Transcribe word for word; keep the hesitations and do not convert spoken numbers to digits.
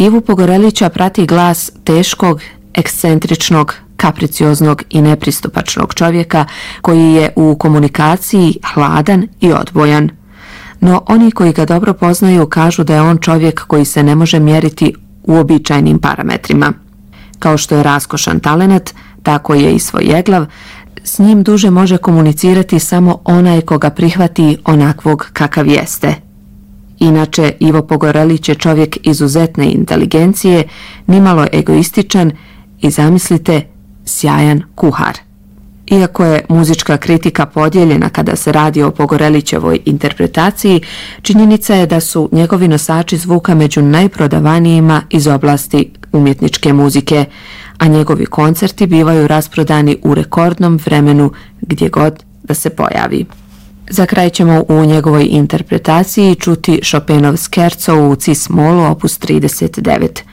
Ivu Pogorelića prati glas teškog, ekscentričnog, kapricioznog i nepristupačnog čovjeka koji je u komunikaciji hladan i odbojan. No oni koji ga dobro poznaju kažu da je on čovjek koji se ne može mjeriti uobičajenim parametrima. Kao što je raskošan talenat, tako je i svojeglav, s njim duže može komunicirati samo onaj koga prihvati onakvog kakav jeste. Inače, Ivo Pogorelić je čovjek izuzetne inteligencije, nimalo egoističan i, zamislite, sjajan kuhar. Iako je muzička kritika podijeljena kada se radi o Pogorelićevoj interpretaciji, činjenica je da su njegovi nosači zvuka među najprodavanijima iz oblasti umjetničke muzike, a njegovi koncerti bivaju rasprodani u rekordnom vremenu gdje god da se pojavi. Za kraj ćemo u njegovoj interpretaciji čuti Chopinov scherzo u cis molu opus trideset devet.